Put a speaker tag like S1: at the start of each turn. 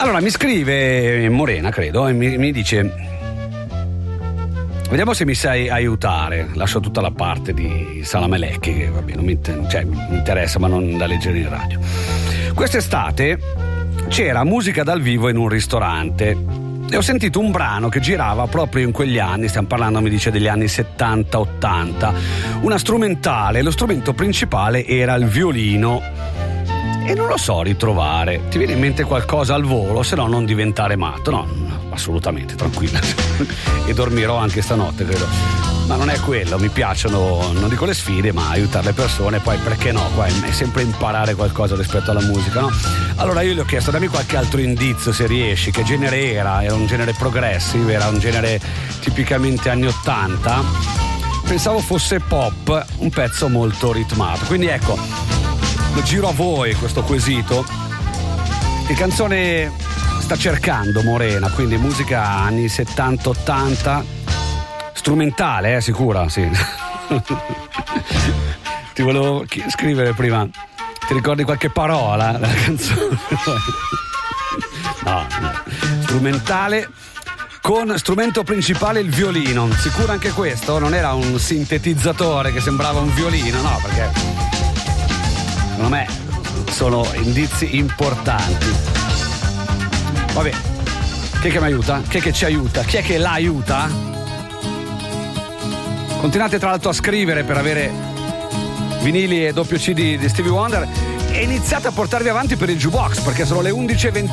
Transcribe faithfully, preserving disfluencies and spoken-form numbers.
S1: Allora mi scrive Morena, credo, e mi, mi dice: vediamo se mi sai aiutare. Lascio tutta la parte di Salamelecchi, che vabbè, non mi, cioè, mi interessa, ma non da leggere in radio. Quest'estate c'era musica dal vivo in un ristorante e ho sentito un brano che girava proprio in quegli anni, stiamo parlando, mi dice, degli anni settanta ottanta, una strumentale. Lo strumento principale era il violino e non lo so ritrovare. Ti viene in mente qualcosa al volo? Se no non diventare matto. No, no, assolutamente, tranquilla. E dormirò anche stanotte, credo. Ma non è quello, mi piacciono, non dico le sfide, ma aiutare le persone. Poi perché no, qua è sempre imparare qualcosa rispetto alla musica, no? Allora io gli ho chiesto: dammi qualche altro indizio se riesci. Che genere era? Era un genere progressive, era un genere tipicamente anni ottanta. Pensavo fosse pop, un pezzo molto ritmato. Quindi ecco, lo giro a voi questo quesito. Che canzone sta cercando Morena? Quindi musica anni settanta ottanta, strumentale, eh, sicura? Sì. Ti volevo scrivere prima, ti ricordi qualche parola della canzone? No, no. Strumentale con strumento principale il violino. Sicuro anche questo? Non era un sintetizzatore che sembrava un violino? No, perché secondo me sono indizi importanti. Vabbè, chi è che mi aiuta? Chi è che ci aiuta? Chi è che la aiuta? Continuate tra l'altro a scrivere per avere vinili e doppio C D di Stevie Wonder e iniziate a portarvi avanti per il jukebox, perché sono le undici e venti.